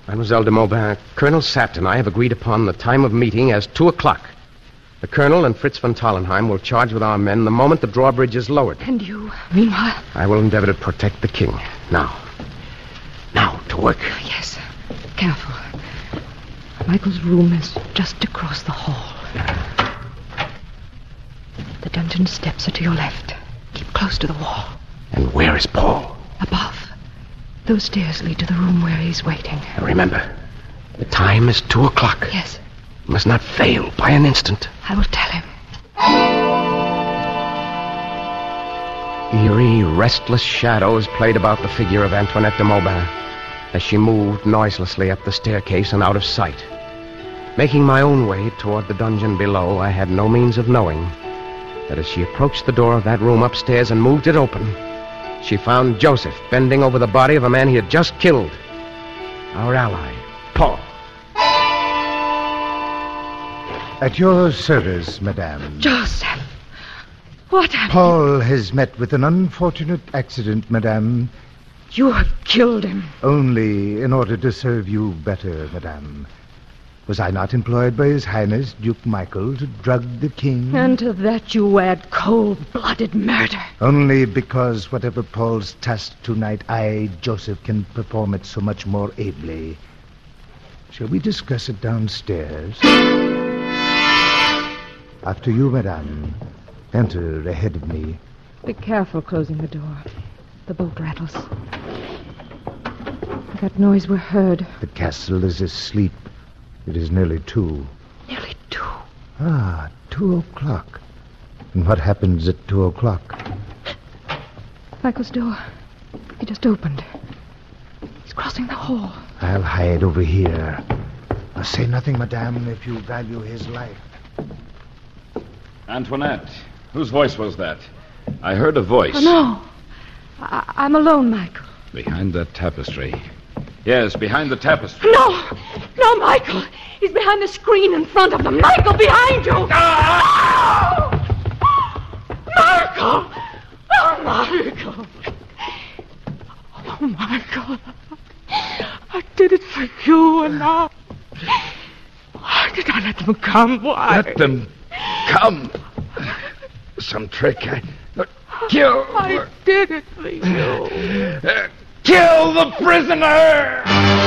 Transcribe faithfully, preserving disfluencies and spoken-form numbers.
Mademoiselle de Maubin, Colonel Sapt and I have agreed upon the time of meeting as two o'clock. The Colonel and Fritz von Tallenheim will charge with our men the moment the drawbridge is lowered. And you, meanwhile? I will endeavor to protect the king. Now. Now, to work. Yes. Careful. Michael's room is just across the hall. The dungeon steps are to your left. Keep close to the wall. And where is Paul? Above. Those stairs lead to the room where he's waiting. Now remember, the time is two o'clock. Yes. You must not fail by an instant. I will tell him. Eerie, restless shadows played about the figure of Antoinette de Maubin as she moved noiselessly up the staircase and out of sight. Making my own way toward the dungeon below, I had no means of knowing that as she approached the door of that room upstairs and moved it open, she found Joseph bending over the body of a man he had just killed. Our ally, Paul. At your service, madame. Joseph! What have Paul has met with an unfortunate accident, madame. you... You have killed him. Only in order to serve you better, madame. Was I not employed by His Highness Duke Michael to drug the king? And to that you add cold-blooded murder. Only because whatever Paul's task tonight, I, Joseph, can perform it so much more ably. Shall we discuss it downstairs? After you, madame. Enter ahead of me. Be careful closing the door. The bolt rattles. That noise we heard. The castle is asleep. It is nearly two. Nearly two. Ah, two o'clock. And what happens at two o'clock? Michael's door. He just opened. He's crossing the hall. I'll hide over here. Now say nothing, madame, if you value his life. Antoinette, whose voice was that? I heard a voice. Oh, no. I- I'm alone, Michael. Behind that tapestry. Yes, behind the tapestry. No! No, Michael! He's behind the screen in front of them. Michael, behind you! Ah! Michael! Oh, Michael! Oh, Michael. I did it for you, and now... Why did I let them come? Why? Let them come. Some trick. I... Kill... I did it for you. Uh, kill the prisoner!